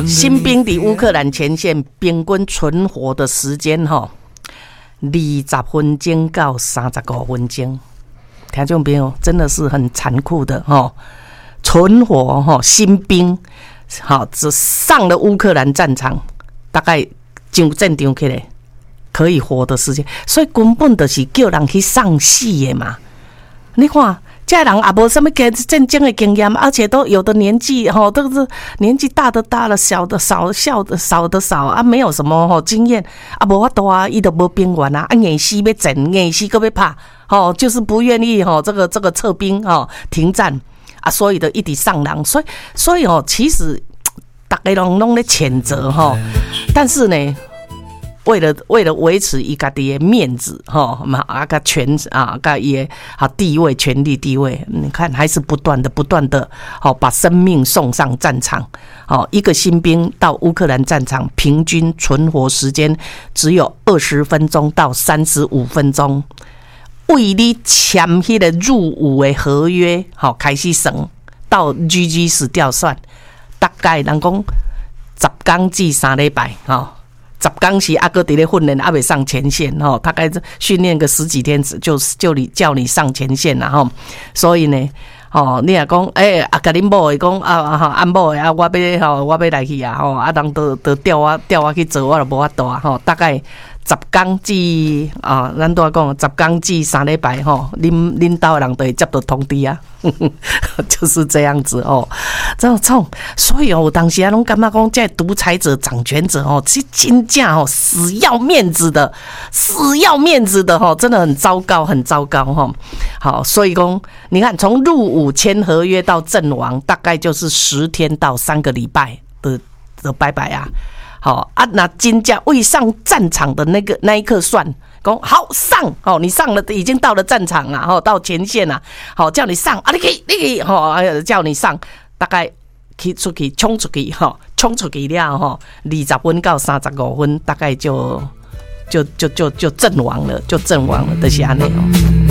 新兵伫乌克兰前线平均存活的时间20分钟到35分钟，听众朋友真的是很残酷的存活新兵只上了乌克兰战场，大概上战场起来可以活的时间，所以根本就是叫人去送死的嘛。你看这人也没什么战争的经验，而且都有的年纪都是年纪大的大了，小的少，少的少啊，没有什么经验啊，没法度啊，伊都没兵员啊，硬死要整，硬死搁要拍就是不愿意这个撤兵停战啊，所以就一直上人，所以其实大家拢在谴责但是呢。为了维持伊家己的面子甲权甲伊的地位权力地位，你看还是不断的把生命送上战场。一个新兵到乌克兰战场平均存活时间只有20分钟到35分钟。为你签迄个入伍的合约开始算到 GG 死掉算，大概人讲10天至3礼拜10天是搁伫咧训练，还未上前线大概训练个10几天就叫你上前线啦所以呢你若讲甲恁某的讲安某的我要来去人都调我去做，我就无法度大概10天至咱都讲10天至3礼拜恁兜的人都会接到通知啊就是这样子这种，所以我当时拢感觉讲这独裁者掌权者是真正死要面子的真的很糟糕好，所以讲你看从入伍签合约到阵亡大概就是10天到3个礼拜的拜拜啊。好啊，那真正未上战场的那一刻算，讲好上你上了，已经到了战场了到前线了，叫你上啊，你可以叫你上，大概出去冲出去了20分到35分，大概就阵亡了，就是安尼